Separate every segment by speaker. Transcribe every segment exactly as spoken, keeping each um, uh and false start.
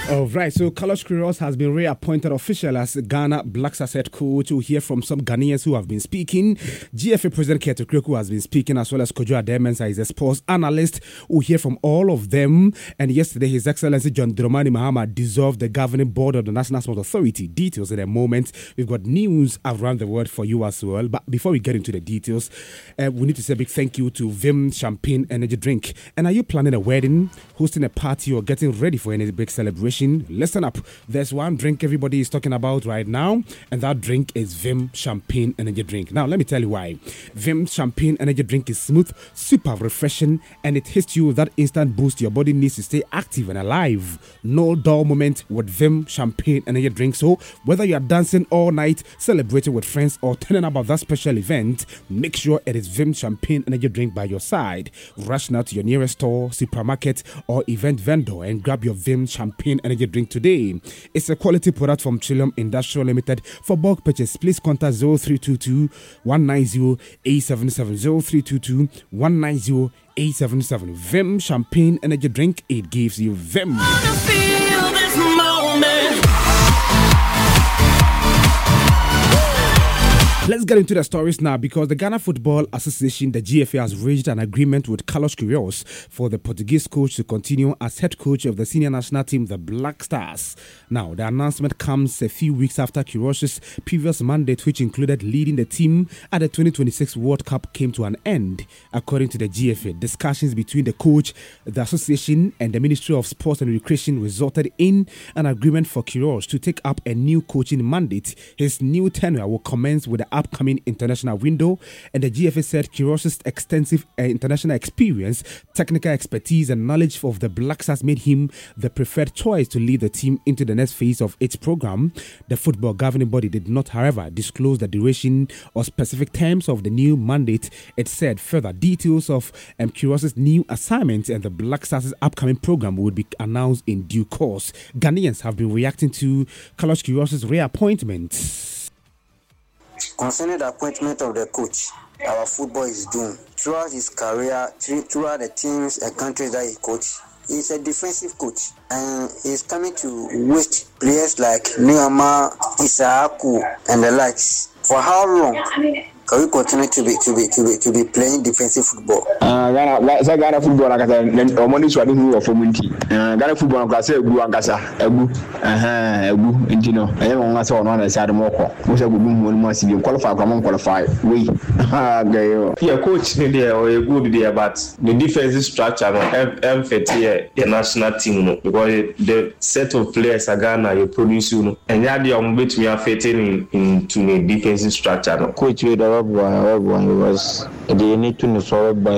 Speaker 1: All right, so Carlos Queiroz has been reappointed official as Ghana Black Stars head coach. We'll hear from some Ghanaians who have been speaking. G F A President Keto Kreko has been speaking, as well as Kojo Ademensah is a sports analyst. We'll hear from all of them. And yesterday, His Excellency John Dramani Mahama dissolved the governing board of the National Sports Authority. Details in a moment. We've got news around the world for you as well. But before we get into the details, uh, we need to say a big thank you to Vim Champagne Energy Drink. And are you planning a wedding, hosting a party, or getting ready for any big celebration? Listen up. There's one drink everybody is talking about right now, and that drink is Vim Champagne Energy Drink. Now, let me tell you why. Vim Champagne Energy Drink is smooth, super refreshing, and it hits you with that instant boost your body needs to stay active and alive. No dull moment with Vim Champagne Energy Drink. So, whether you are dancing all night, celebrating with friends, or turning up at that special event, make sure it is Vim Champagne Energy Drink by your side. Rush now to your nearest store, supermarket, or event vendor and grab your Vim Champagne Energy Drink today. It's a quality product from Trillium Industrial Limited. For bulk purchase, please contact zero three two two, one nine zero, eight seven seven, zero three two two, one nine zero, eight seven seven. Vim Champagne Energy Drink. It gives you Vim. Let's get into the stories now, because the Ghana Football Association, the G F A, has reached an agreement with Carlos Queiroz for the Portuguese coach to continue as head coach of the senior national team, the Black Stars. Now, the announcement comes a few weeks after Queiroz's previous mandate, which included leading the team at the twenty twenty-six World Cup, came to an end. According to the G F A, discussions between the coach, the association, and the Ministry of Sports and Recreation resulted in an agreement for Queiroz to take up a new coaching mandate. His new tenure will commence with the upcoming international window, and the G F A said Queiroz's extensive uh, international experience, technical expertise, and knowledge of the Black Stars made him the preferred choice to lead the team into the next phase of its program. The football governing body did not, however, disclose the duration or specific terms of the new mandate. It said further details of um, Queiroz's new assignment and the Black Stars' upcoming program would be announced in due course. Ghanaians have been reacting to Carlos Queiroz's reappointment.
Speaker 2: Concerning the appointment of the coach, our football is doomed. Throughout his career, throughout the teams and countries that he coached, he's a defensive coach, and he's coming to waste players like Niyama, Isaaku, and the likes. For how long can we continue to be to be to be to be playing defensive football?
Speaker 3: Uh, Ghana, so Ghana football, like I said, or money swadi who of community. Ghana football, like I said, Egu Angasa, Egu, uh-huh, Egu, you know, I have one answer on one side of Moko. Most of them will must be qualified, come on, qualified. We,
Speaker 4: yeah, coach, there or a good there, but the defensive structure, I'm fit here, the national team, because the set of players are Ghana, you produce, you know, and yeah, the on which we are fitting into the defensive structure.
Speaker 5: Coach, we don't everyone was they need to know so by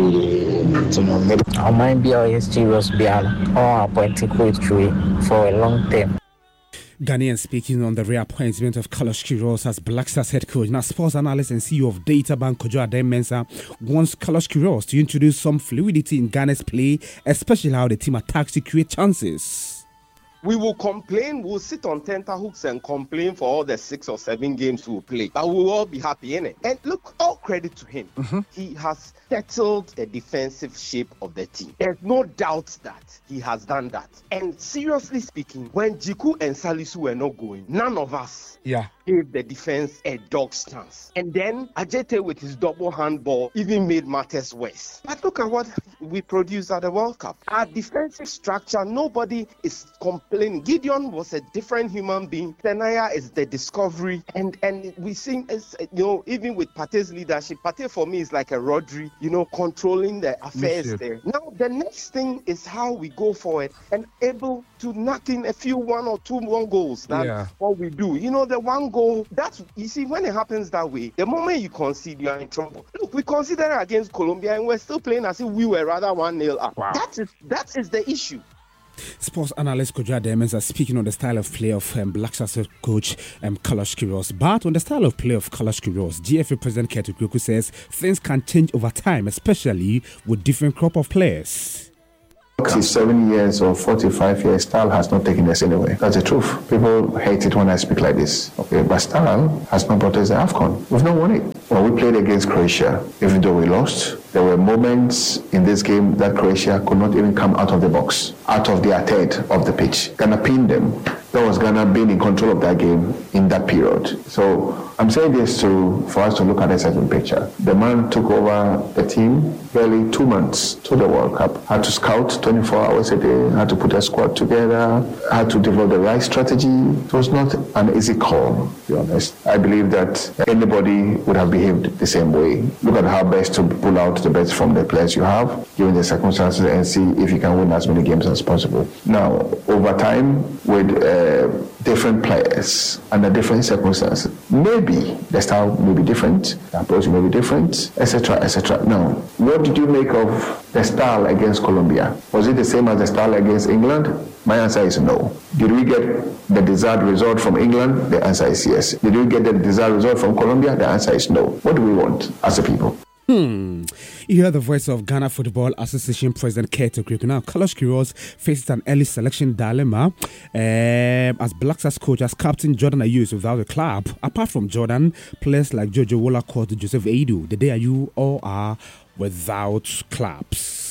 Speaker 5: the I might be our serious bial or appointed coach for a long term.
Speaker 1: Ghanaian speaking on the reappointment of Carlos Queiroz as Black Stars head coach. Now, sports analyst and C E O of Databank Kojo Ademensah wants Carlos Queiroz to introduce some fluidity in Ghana's play, especially how the team attacks to create chances.
Speaker 6: We will complain, we'll sit on tenterhooks and complain for all the six or seven games we'll play. But we'll all be happy, innit? And look, all credit to him. Mm-hmm. He has settled the defensive shape of the team. There's no doubt that he has done that. And seriously speaking, when Jiku and Salisu were not going, none of us yeah. gave the defense a dog stance. And then Ajete with his double handball even made matters worse. But look at what we produced at the World Cup. Our defensive structure, nobody is complaining. Gideon was a different human being. Tenaya is the discovery. And and we see, you know, even with Pate's leadership, Pate for me is like a Rodri, you know, controlling the affairs yes, there. Now, the next thing is how we go forward and able to knock in a few one or two one goals. That's yeah. what we do. You know, the one goal, that's, you see, when it happens that way, the moment you concede, you are in trouble. Look, we considered it against Colombia and we're still playing as if we were rather one nil up. Wow. That is, that is the issue.
Speaker 1: Sports analyst Kojo Ademensah speaking on the style of play of um, Black Stars coach um, Carlos Queiroz. But on the style of play of Carlos Queiroz, G F A President Keto Kreko says things can change over time, especially with different crop of players.
Speaker 7: forty-seven years or forty-five years, style has not taken us anywhere. That's the truth. People hate it when I speak like this. Okay, but style has not brought us the AFCON. We've not won it. When we played against Croatia, even though we lost, there were moments in this game that Croatia could not even come out of the box, out of their third of the pitch. Ghana pinned them. That was Ghana being in control of that game in that period. So I'm saying this to for us to look at a certain picture. The man took over the team barely two months to the World Cup. Had to scout twenty-four hours a day, had to put a squad together, had to develop the right strategy. It was not an easy call, to be honest. I believe that anybody would have behaved the same way. Look at how best to pull out the best from the players you have, given the circumstances, and see if you can win as many games as possible. Now, over time, with uh, different players under different circumstances, maybe the style may be different, the approach may be different, et cetera, et cetera. Now, what did you make of the style against Colombia? Was it the same as the style against England? My answer is no. Did we get the desired result from England? The answer is yes. Did we get the desired result from Colombia? The answer is no. What do we want as a people?
Speaker 1: Hmm. You hear the voice of Ghana Football Association President Kate Okriku. Now, Carlos Queiroz faces an early selection dilemma um, as Black Stars coach, as captain Jordan Ayew is without a club. Apart from Jordan, players like Jojo Wollacott, Joseph Aidu, the day Ayew all are without clubs.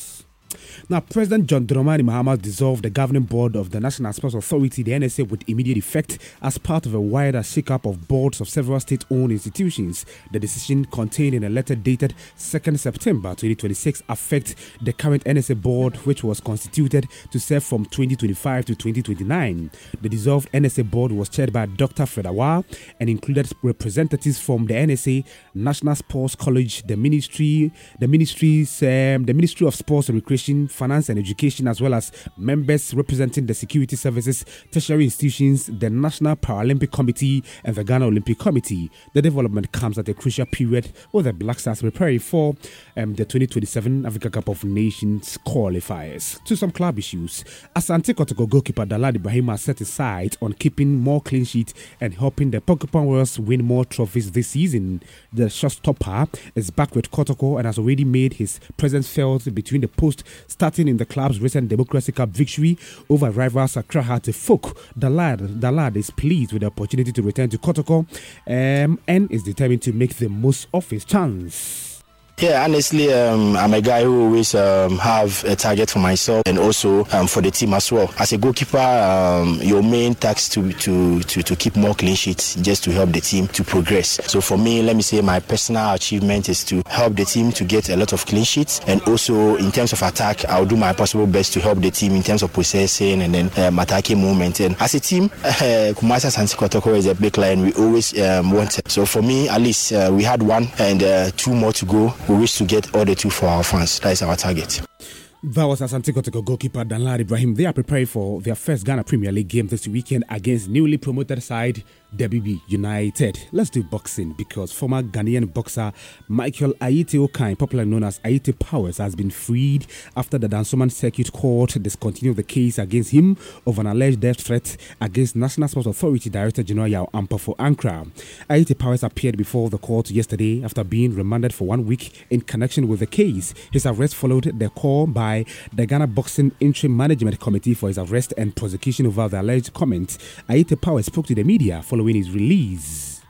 Speaker 1: Now, President John Dramani Mahama dissolved the governing board of the National Sports Authority, the N S A, with immediate effect as part of a wider shake-up of boards of several state-owned institutions. The decision, contained in a letter dated second September twenty twenty-six, affects the current N S A board, which was constituted to serve from twenty twenty-five to twenty twenty-nine. The dissolved N S A board was chaired by Doctor Fred Awar and included representatives from the N S A, National Sports College, the Ministry, the Ministries, um, the Ministry of Sports and Recreation, Finance and Education, as well as members representing the security services, tertiary institutions, the National Paralympic Committee, and the Ghana Olympic Committee. The development comes at a crucial period with the Black Stars preparing for um, the twenty twenty-seven Africa Cup of Nations qualifiers. To some club issues, Asante Kotoko goalkeeper Dalad Ibrahim has set his sight on keeping more clean sheets and helping the Porcupine Warriors win more trophies this season. The shot-stopper is back with Kotoko and has already made his presence felt between the post, starting in the club's recent Democracy Cup victory over rivals Accra Hearts Folk. The lad, the lad is pleased with the opportunity to return to Kotoko um, and is determined to make the most of his chance.
Speaker 5: Yeah, honestly, um, I'm a guy who always um, have a target for myself and also um, for the team as well. As a goalkeeper, um, your main task to, to to to keep more clean sheets, just to help the team to progress. So for me, let me say my personal achievement is to help the team to get a lot of clean sheets, and also in terms of attack, I'll do my possible best to help the team in terms of possessing and then um, attacking movement. And as a team, uh, Kumasi Asante Kotoko is a big line we always um, wanted. So for me, at least uh, we had one and uh, two more to go. We wish to get all the two for our fans. That is our target.
Speaker 1: That was Asante Kotoko goalkeeper Danlad Ibrahim. They are preparing for their first Ghana Premier League game this weekend against newly promoted side W B United. Let's do boxing because former Ghanaian boxer Michael Ayite Okan, popularly known as Ayite Powers, has been freed after the Dansoman Circuit Court discontinued the case against him of an alleged death threat against National Sports Authority Director General Yao Ampa for Ankara. Ayite Powers appeared before the court yesterday after being remanded for one week in connection with the case. His arrest followed the call by the Ghana Boxing Interim Management Committee for his arrest and prosecution over the alleged comment. Ayite Powers spoke to the media following his release.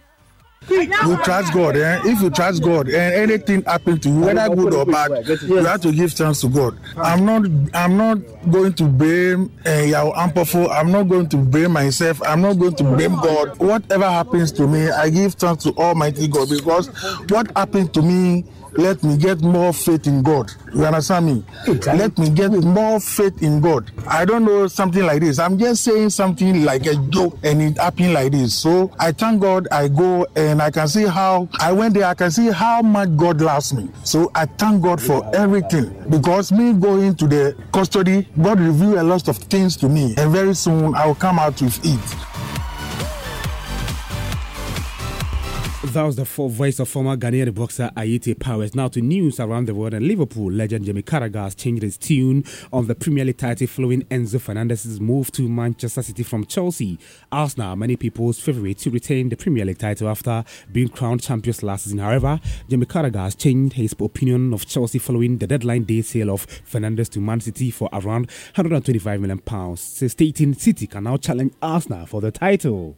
Speaker 8: You trust God, eh? If you trust God and anything happens to you, whether good or bad, you have to give thanks to God. I'm not I'm not going to blame uh, Yao Ampofo. I'm not going to blame myself. I'm not going to blame God. Whatever happens to me, I give thanks to Almighty God, because what happened to me, let me get more faith in God. You understand me? Let me get more faith in God. I don't know something like this. I'm just saying something like a joke and it happened like this. So I thank God I go and I can see how I went there. I can see how much God loves me. So I thank God for everything, because me going to the custody, God revealed a lot of things to me, and very soon I will come out with it.
Speaker 1: That was the full voice of former Ghanaian boxer Ayete Powers. Now to news around the world, and Liverpool legend Jamie Carragher has changed his tune on the Premier League title following Enzo Fernandez's move to Manchester City from Chelsea. Arsenal, many people's favourite to retain the Premier League title after being crowned champions last season. However, Jamie Carragher has changed his opinion of Chelsea following the deadline day sale of Fernandez to Man City for around one hundred twenty-five million pounds, stating City can now challenge Arsenal for the title.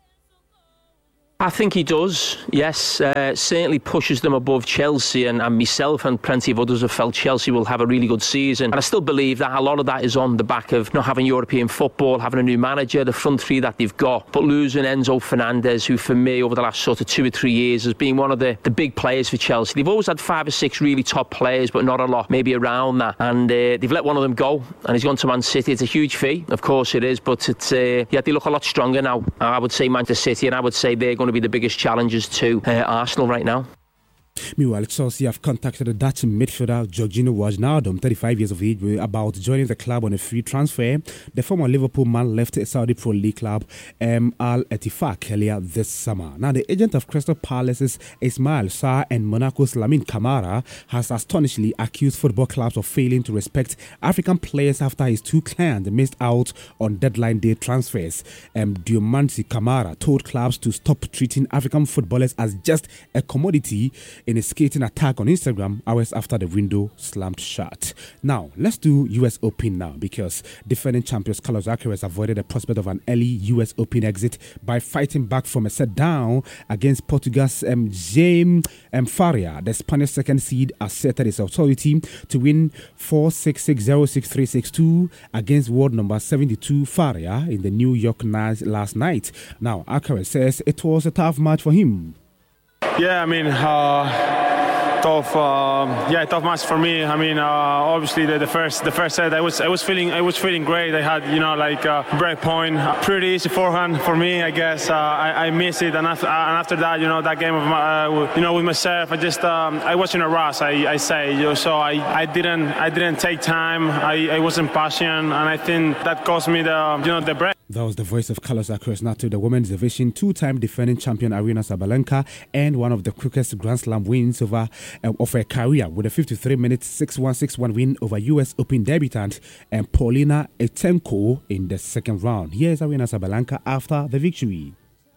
Speaker 9: I think he does, yes. Uh, certainly pushes them above Chelsea, and, and myself and plenty of others have felt Chelsea will have a really good season. And I still believe that a lot of that is on the back of not having European football, having a new manager, the front three that they've got, but losing Enzo Fernandez, who for me over the last sort of two or three years has been one of the, the big players for Chelsea. They've always had five or six really top players, but not a lot maybe around that. And uh, they've let one of them go, and he's gone to Man City. It's a huge fee, of course it is, but it's, uh, yeah, they look a lot stronger now. I would say Manchester City, and I would say they're going to be the biggest challengers to uh, Arsenal right now.
Speaker 1: Meanwhile, Chelsea have contacted the Dutch midfielder Jorginho Wijnaldum, thirty-five years of age, about joining the club on a free transfer. The former Liverpool man left Saudi Pro League club um, Al Ettifaq earlier this summer. Now, the agent of Crystal Palace's Ismail Sarr and Monaco's Lamine Camara has astonishingly accused football clubs of failing to respect African players after his two clients missed out on deadline day transfers. Um, Diomande Camara told clubs to stop treating African footballers as just a commodity in a skating attack on Instagram hours after the window slammed shut. Now, let's do U S Open now, because defending champions Carlos Alcaraz avoided the prospect of an early U S Open exit by fighting back from a set down against Portugal's um, Jaime um, Faria. The Spanish second seed asserted his authority to win four six six zero six three six two against world number seventy-two Faria in the New York night last night. Now, Alcaraz says it was a tough match for him.
Speaker 10: Yeah, I mean, uh, tough. Uh, yeah, tough match for me. I mean, uh, obviously the, the first the first set, I was I was feeling I was feeling great. I had you know like a break point, pretty easy forehand for me. I guess uh, I, I missed it, and after, and after that, you know, that game of my, uh, you know with myself, I just um, I was in a rush. I, I say, you know, so I, I didn't I didn't take time. I, I wasn't passionate, and I think that cost me the you know the break.
Speaker 1: That was the voice of Carlos Alcaraz. Now to the women's division, two-time defending champion Aryna Sabalenka and one of the quickest Grand Slam wins over uh, of her career with a fifty-three minute six one six one win over U S Open debutant and Paulina Etenko in the second round. Here's Aryna Sabalenka after the victory.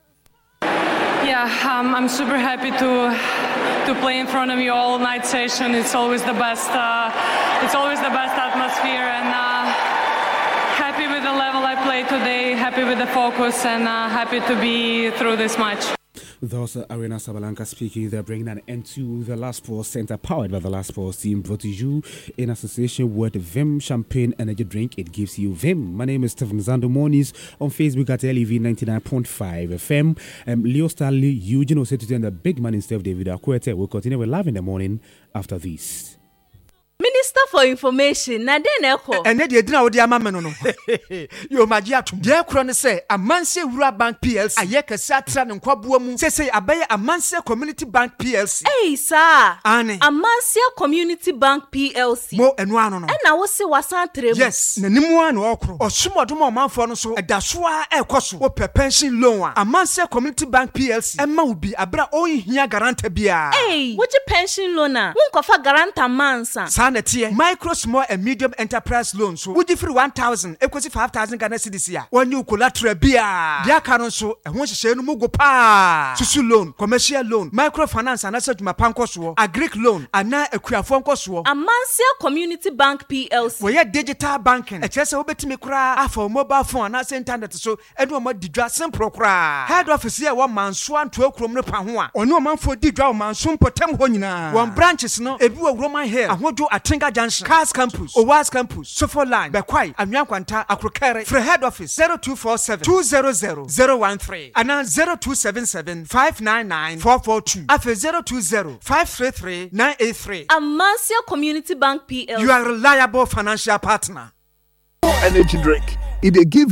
Speaker 11: Yeah, um, I'm super happy to to play in front of you all night session. It's always the best. Uh, it's always the best atmosphere, and uh, happy with the level I played today. Happy with the focus, and uh, happy to be through this match.
Speaker 1: Thus, uh, Aryna Sabalenka speaking. They're bringing an end to the Last Sports Center, powered by the Last Sports team, brought to you in association with Vim Champagne Energy Drink. It gives you Vim. My name is Stephen Zando Moniz on Facebook at L E V ninety-nine point five F M. Um, Leo Stanley, Eugene Osetutu, and the big man himself, David Akwete, will continue with Live in the Morning after this.
Speaker 12: Minister for Information, na den eko.
Speaker 13: Ene de edina odi ama no no. Yo maji atum. De ekro ne se Amanse Wura Bank P L C. Ayeka satra ne nkwaboa mu. Sese abaye Amanse Community Bank P L C.
Speaker 12: Hey sir.
Speaker 13: Ane.
Speaker 12: Amanse Community Bank P L C.
Speaker 13: Mo enu ano no.
Speaker 12: Ena wo se wasan tremu.
Speaker 13: Yes, na nimu anu okro. Osumodom omanfo no so edasoa ekoso. Wo pe pension loan a. Amanse Community Bank P L C. Emma ubi abra ohia garanta bia.
Speaker 12: Hey, wo je pension loan a? Won kofa garanta mansa.
Speaker 13: Micro, small and medium enterprise loans. So would you free one thousand, equals five thousand Ghana cedis here. When you collateral beer, their canon so and once you say no mugo pa. Susu loan, commercial loan, microfinance and asset my panko a Greek loan, and now a queer phone cost.
Speaker 12: Amanse Community Bank P L C.
Speaker 13: We are digital banking. A chess over to me cry for mobile phone and send internet so Edward more didra simple cry. Head office here one man swan to a chrome no panwa. Or no man for didra man soon potem honina. One branches no, a blue Roman hair. I want you a Tinga Junction, Cars Campus, Owas Campus, Sofo Line, Bekwai, Amyankwanta, Akrokere, for head office zero two four seven, two zero zero, zero one three, and now zero two seven seven, five nine nine, four four two, after zero two zero, five three three, nine eight three.
Speaker 12: Amanse Community Bank P L C.
Speaker 13: You are a reliable financial partner.
Speaker 14: Energy drink. It give